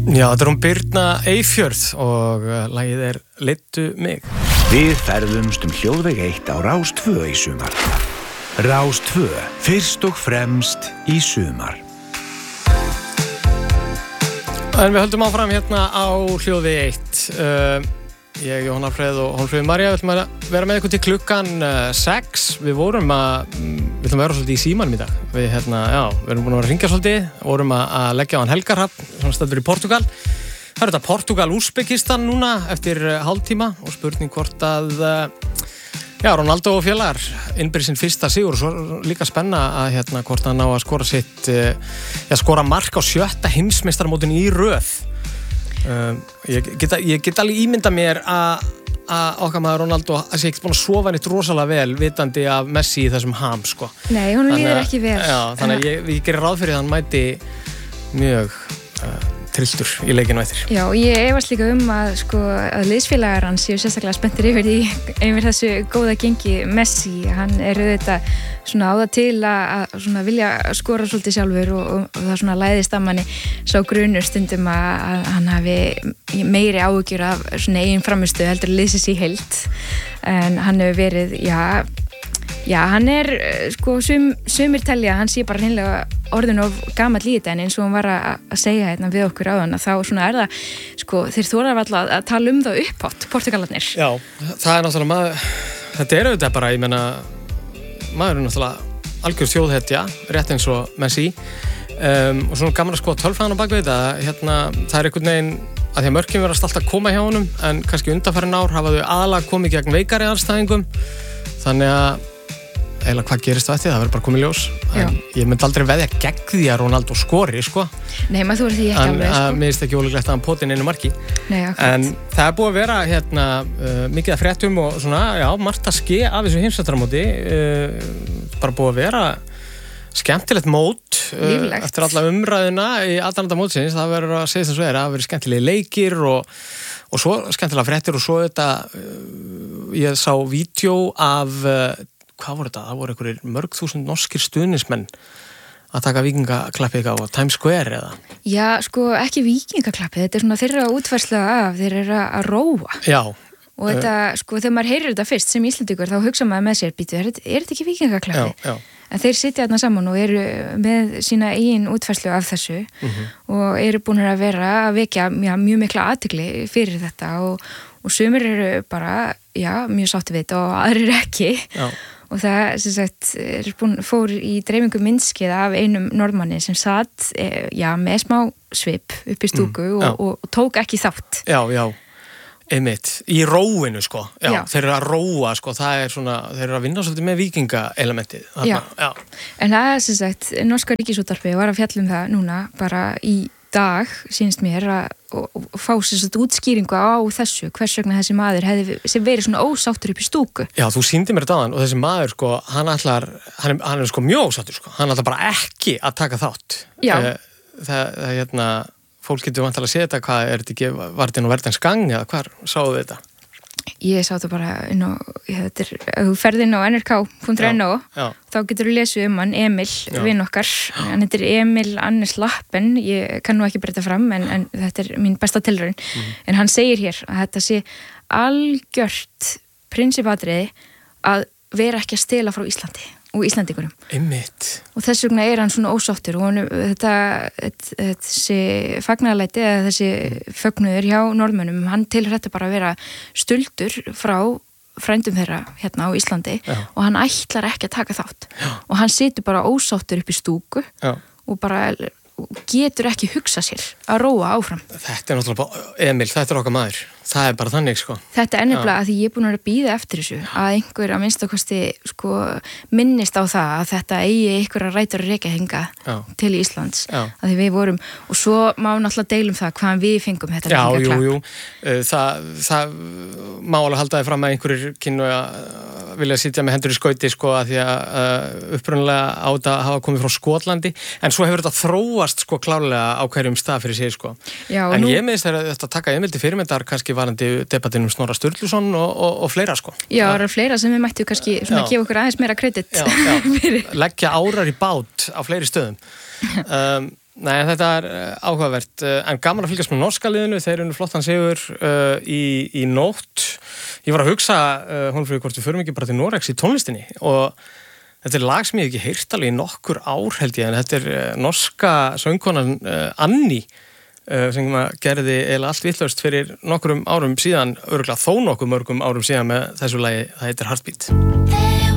Já, þetta hún Birna Eyfjörð og lagið Leiddu mig. Við ferðumst hljóðveg 1 á Rás 2 í sumar. Rás 2, fyrst og fremst í sumar. En við höldum áfram hérna á hljóðveg 1. Ég, Jóhann Alfreð og Hólmfríður María við ætlum að vera með ykkur til klukkan 6. Við ætlum að vera svolítið í símanum í dag. Við erum búin að vera að hringja svolítið, vorum að leggja á hann Helgarhafn, sem stendur í Portúgal. Það er þetta Portúgal-Úsbekistan núna eftir hálftíma og spurning hvort að Ronaldo og félagar innbyrði sinn fyrsta sigur og svo líka spenna að hvort hann ná að skora mark á 7. heimsmeistaramótinu í röð. Ég get alveg ímynda mér að okkar maður Ronaldo sé ekkert búin að sofa neitt rosalega vel vitandi af Messi í þessum ham sko. Nei, hún líður ekki vel. Já, þannig að ég gerir ráð fyrir að hann mæti mjög trilltur í leikinu eftir. Já, og ég efast líka að liðsfélagar hans séu sérstaklega spenntir yfir þessu góða gengi Messi. Hann auðvitað svona á það til að svona vilja skora svolítið sjálfur og það svona læðist að manni sá grunur stundum að hann hafi meiri áhyggjur af svona eigin frammistöðu heldur liðsins í heild. En hann hefur verið, hann sumir telja að hann sé bara hreinlega orðin of gamall í þetta en eins og hann var að segja hérna við okkur áðan að þá svona það, þeir þora alltaf að tala það upphátt, Portugalarnir. Já, það náttúrulega þetta auðvitað bara, ég meina maður náttúrulega algjör þjóðhetja, rétt eins og Messi og svona gaman að skoða tölfræðina bak við þetta, það einhvern veginn að því að mörkin verðast alltaf að koma hjá honum en kannski undanfarin ár hafa þau aðalega komið gegn veikari andstæðingum þannig að eiginlega hvað gerist það eftir, það verður bara komið ljós en ég myndi aldrei veðja gegn því að Ronaldo skori, sko. Nei, maður þú er því ekki alveg, sko. En mér finnst ekki ólíklegt að hann poti inn einu marki. Nei, en það er búið að vera mikið að fréttum og svona, margt að ske af þessu heimsmeistaramóti, bara búið að vera skemmtilegt mót eftir alla umræðuna í aðdraganda mótsins, það verður að segja þess að það verður skemmtilegi leikir og svo skemmtilega fréttir og svo þetta ég sá vídeo af hvað voru þetta? Það voru einhverjir mörg þúsund norskir stuðningsmenn að taka víkingaklappið á Times Square eða? Já, ekki víkingaklappið, þetta er svona þeirra útfærsla af, þeir eru að róa. Já. Og þetta, þegar maður heyrir þetta fyrst sem Íslendingur, þá hugsa maður með sér, er þetta ekki víkingaklappið? Já. En þeir sitja þarna saman og eru með sína eigin útfærslu af þessu og eru búin að vera að vekja mjög mikla athygli fyrir þetta og sumir eru bara, mjög sátti við þetta og aðrir ekki. Já. Og það, sem sagt, fór í dreifingu myndskeið af einum norðmanni sem satt, með smá svip upp í stúku og tók ekki þátt. Já, einmitt. Í róinu, sko. Já. Þeir eru að róa, sko. Það er svona, þeir eru að vinna svolítið með víkingaelementið. Já. En það, sem sagt, norska ríkisútvarpið var að fjalla það núna bara í dag, sýnist mér, að fá sér útskýringu á þessu, hvers vegna þessi maður hefði verið svona ósáttur upp í stúku. Já, þú sýndir mér þetta áðan og þessi maður, sko, hann er sko mjög ósáttur, sko. Hann ætlar bara ekki að taka þátt. Já. Fólk getur vantilega að segja þetta, hvað er þetta ekki, var þetta nú Verdens gang eða hvar sáðu þetta? Ég sá þetta bara inn á, ef þú ferð inn á nrk.no þá getur þú lesið hann Emil, vinn okkar, hann heitir Emil Annes Lappen, ég kann nú ekki breyta fram en þetta er mín besta tilraun, en hann segir hér að þetta sé algjört prinsippatriði að vera ekki að stela frá Íslandi og Íslandingurum. Einmitt. Og þess vegna er hann svona ósáttur og þessi fagnaðarlæti eða þessi fögnuður hjá norðmönnum, hann tilhör þetta bara að vera stuldur frá frændum þeirra hérna á Íslandi og hann ætlar ekki að taka þátt. Og hann situr bara ósáttur upp í stúku og bara getur ekki hugsa sér að róa áfram. Þetta er náttúrulega, Emil, þetta er okkar maður. Það er bara þannig, sko. Þetta er nefnilega að því ég er búin að bíða eftir þessu, að einhver að minnstakosti, minnist á það að þetta eigi einhverja rætur að rekja hingað til Íslands. Að því við vorum, og svo má náttúrulega deilum það hvaðan við fengum þetta víkingaklapp. Jú. Það má alveg halda þið fram að einhverjir kynnu að vilja sitja með hendur í skauti, sko, að því að upprunalega á þetta hafa komið frá Skotlandi, en svo hefur þetta þróast, sko, klárlega á hverjum stað fyrir sig, sko. En ég meðist þetta taka Emil til fyrirmyndar kannski varandi debattinn Snorra Sturluson og fleira, sko. Já, það eru fleira sem við mættum kannski svona gefa okkur aðeins meira kredit. Leggja árar í bát á fleiri stöðum. Nei, þetta áhugavert, en gaman að fylgjast með norska liðinu, þeir eru flottan sigur í nótt. Ég var að hugsa, Hólmfríður, hvort við förum ekki bara til Noregs í tónlistinni og þetta lag sem ég ekki heyrt alveg í nokkur ár held ég, en þetta norska söngkonan Annie sem gerði eiginlega allt vitlaust fyrir nokkrum árum síðan, örugglega þó nokkuð mörgum árum síðan með þessu lagi, það heitir Heartbeat.